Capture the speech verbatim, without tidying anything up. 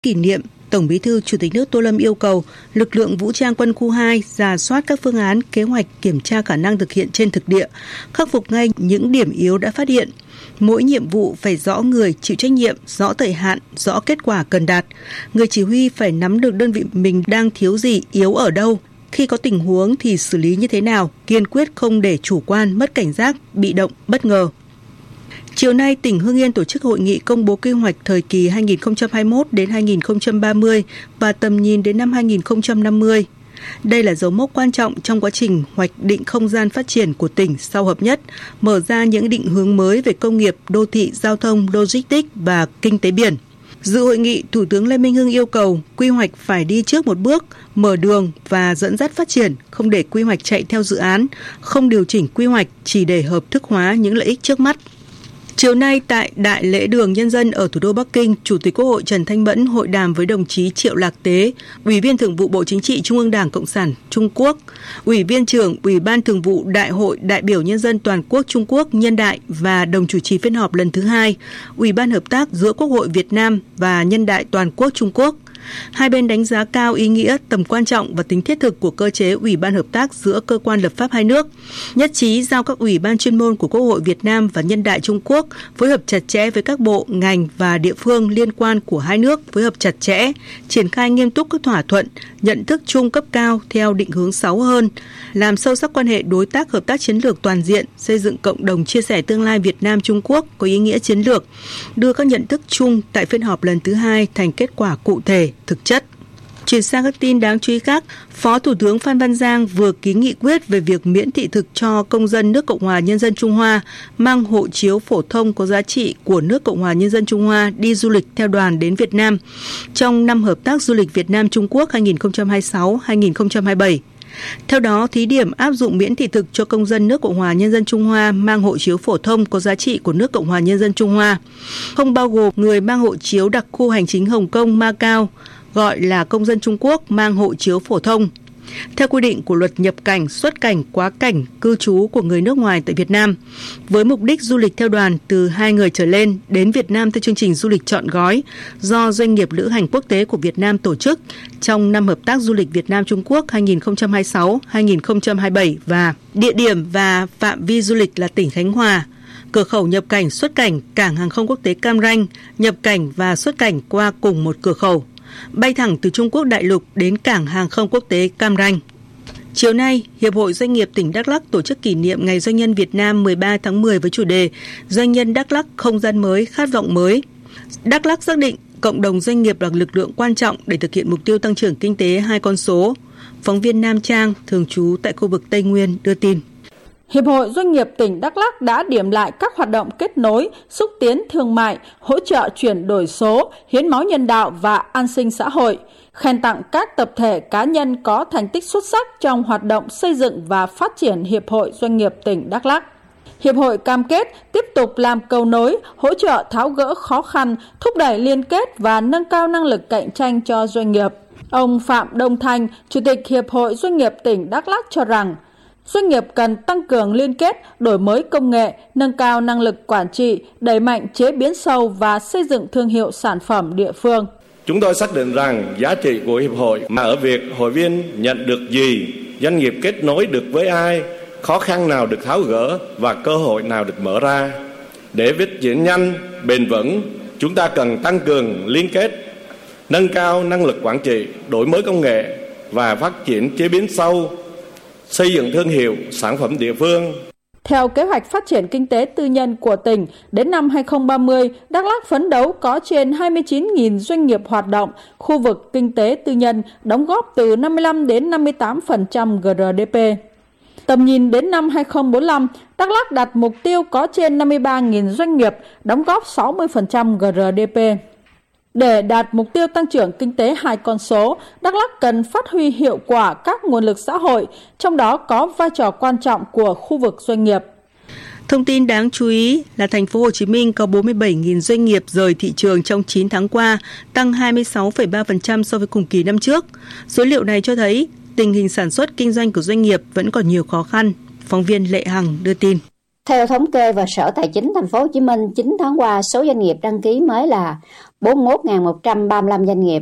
kỷ niệm, Tổng Bí thư Chủ tịch nước Tô Lâm yêu cầu lực lượng vũ trang quân khu hai rà soát các phương án, kế hoạch kiểm tra khả năng thực hiện trên thực địa, khắc phục ngay những điểm yếu đã phát hiện. Mỗi nhiệm vụ phải rõ người chịu trách nhiệm, rõ thời hạn, rõ kết quả cần đạt. Người chỉ huy phải nắm được đơn vị mình đang thiếu gì, yếu ở đâu. Khi có tình huống thì xử lý như thế nào, kiên quyết không để chủ quan, mất cảnh giác, bị động, bất ngờ. Chiều nay, tỉnh Hưng Yên tổ chức hội nghị công bố kế hoạch thời kỳ hai nghìn không trăm hai mươi mốt đến hai nghìn không trăm ba mươi và tầm nhìn đến năm hai nghìn không trăm năm mươi. Đây là dấu mốc quan trọng trong quá trình hoạch định không gian phát triển của tỉnh sau hợp nhất, mở ra những định hướng mới về công nghiệp, đô thị, giao thông, logistics và kinh tế biển. Dự hội nghị, Thủ tướng Lê Minh Hưng yêu cầu quy hoạch phải đi trước một bước, mở đường và dẫn dắt phát triển, không để quy hoạch chạy theo dự án, không điều chỉnh quy hoạch chỉ để hợp thức hóa những lợi ích trước mắt. Chiều nay tại Đại lễ Đường Nhân dân ở thủ đô Bắc Kinh, Chủ tịch Quốc hội Trần Thanh Mẫn hội đàm với đồng chí Triệu Lạc Tế, Ủy viên Thường vụ Bộ Chính trị Trung ương Đảng Cộng sản Trung Quốc, Ủy viên trưởng Ủy ban Thường vụ Đại hội Đại biểu Nhân dân Toàn quốc Trung Quốc Nhân đại và đồng chủ trì phiên họp lần thứ hai, Ủy ban Hợp tác giữa Quốc hội Việt Nam và Nhân đại Toàn quốc Trung Quốc. Hai bên đánh giá cao ý nghĩa, tầm quan trọng và tính thiết thực của cơ chế Ủy ban Hợp tác giữa cơ quan lập pháp hai nước, nhất trí giao các ủy ban chuyên môn của Quốc hội Việt Nam và Nhân đại Trung Quốc phối hợp chặt chẽ với các bộ, ngành và địa phương liên quan của hai nước, phối hợp chặt chẽ, triển khai nghiêm túc các thỏa thuận, nhận thức chung cấp cao theo định hướng sáu hơn, làm sâu sắc quan hệ đối tác hợp tác chiến lược toàn diện, xây dựng cộng đồng chia sẻ tương lai Việt Nam-Trung Quốc có ý nghĩa chiến lược, đưa các nhận thức chung tại phiên họp lần thứ hai thành kết quả cụ thể, thực chất. Chuyển sang các tin đáng chú ý khác, Phó Thủ tướng Phan Văn Giang vừa ký nghị quyết về việc miễn thị thực cho công dân nước Cộng hòa Nhân dân Trung Hoa mang hộ chiếu phổ thông có giá trị của nước Cộng hòa Nhân dân Trung Hoa đi du lịch theo đoàn đến Việt Nam trong năm hợp tác du lịch Việt Nam-Trung Quốc hai nghìn không trăm hai mươi sáu đến hai nghìn không trăm hai mươi bảy. Theo đó, thí điểm áp dụng miễn thị thực cho công dân nước Cộng hòa Nhân dân Trung Hoa mang hộ chiếu phổ thông có giá trị của nước Cộng hòa Nhân dân Trung Hoa, không bao gồm người mang hộ chiếu đặc khu hành chính Hồng Kông, Macau, gọi là công dân Trung Quốc mang hộ chiếu phổ thông. Theo quy định của Luật nhập cảnh, xuất cảnh, quá cảnh, cư trú của người nước ngoài tại Việt Nam, với mục đích du lịch theo đoàn từ hai người trở lên đến Việt Nam theo chương trình du lịch trọn gói do Doanh nghiệp Lữ hành Quốc tế của Việt Nam tổ chức trong năm hợp tác du lịch Việt Nam-Trung Quốc hai nghìn không trăm hai mươi sáu đến hai nghìn không trăm hai mươi bảy và địa điểm và phạm vi du lịch là tỉnh Khánh Hòa. Cửa khẩu nhập cảnh, xuất cảnh, cảng hàng không quốc tế Cam Ranh, nhập cảnh và xuất cảnh qua cùng một cửa khẩu, bay thẳng từ Trung Quốc đại lục đến cảng hàng không quốc tế Cam Ranh. Chiều nay, Hiệp hội Doanh nghiệp tỉnh Đắk Lắk tổ chức kỷ niệm Ngày Doanh nhân Việt Nam mười ba tháng mười với chủ đề Doanh nhân Đắk Lắk không gian mới, khát vọng mới. Đắk Lắk xác định cộng đồng doanh nghiệp là lực lượng quan trọng để thực hiện mục tiêu tăng trưởng kinh tế hai con số. Phóng viên Nam Trang, thường trú tại khu vực Tây Nguyên đưa tin. Hiệp hội Doanh nghiệp tỉnh Đắk Lắk đã điểm lại các hoạt động kết nối, xúc tiến thương mại, hỗ trợ chuyển đổi số, hiến máu nhân đạo và an sinh xã hội, khen tặng các tập thể cá nhân có thành tích xuất sắc trong hoạt động xây dựng và phát triển Hiệp hội Doanh nghiệp tỉnh Đắk Lắk. Hiệp hội cam kết tiếp tục làm cầu nối, hỗ trợ tháo gỡ khó khăn, thúc đẩy liên kết và nâng cao năng lực cạnh tranh cho doanh nghiệp. Ông Phạm Đông Thanh, Chủ tịch Hiệp hội Doanh nghiệp tỉnh Đắk Lắk cho rằng, doanh nghiệp cần tăng cường liên kết, đổi mới công nghệ, nâng cao năng lực quản trị, đẩy mạnh chế biến sâu và xây dựng thương hiệu sản phẩm địa phương. Chúng tôi xác định rằng giá trị của Hiệp hội mà ở việc hội viên nhận được gì, doanh nghiệp kết nối được với ai, khó khăn nào được tháo gỡ và cơ hội nào được mở ra. Để phát triển nhanh, bền vững, chúng ta cần tăng cường liên kết, nâng cao năng lực quản trị, đổi mới công nghệ và phát triển chế biến sâu, xây dựng thương hiệu sản phẩm địa phương. Theo kế hoạch phát triển kinh tế tư nhân của tỉnh, đến năm hai không ba mươi, Đắk Lắk phấn đấu có trên hai mươi chín nghìn doanh nghiệp hoạt động, khu vực kinh tế tư nhân đóng góp từ năm mươi lăm đến năm mươi tám phần trăm giê đê pê. Tầm nhìn đến năm hai không bốn lăm, Đắk Lắk đặt mục tiêu có trên năm mươi ba nghìn doanh nghiệp, đóng góp sáu mươi phần trăm giê đê pê. Để đạt mục tiêu tăng trưởng kinh tế hai con số, Đắk Lắk cần phát huy hiệu quả các nguồn lực xã hội, trong đó có vai trò quan trọng của khu vực doanh nghiệp. Thông tin đáng chú ý là thành phố Hồ Chí Minh có bốn mươi bảy nghìn doanh nghiệp rời thị trường trong chín tháng qua, tăng hai mươi sáu phẩy ba phần trăm so với cùng kỳ năm trước. Số liệu này cho thấy tình hình sản xuất kinh doanh của doanh nghiệp vẫn còn nhiều khó khăn. Phóng viên Lệ Hằng đưa tin. Theo thống kê và Sở Tài chính Thành phố Hồ Chí Minh, chín tháng qua số doanh nghiệp đăng ký mới là bốn mươi mốt nghìn một trăm ba mươi lăm doanh nghiệp,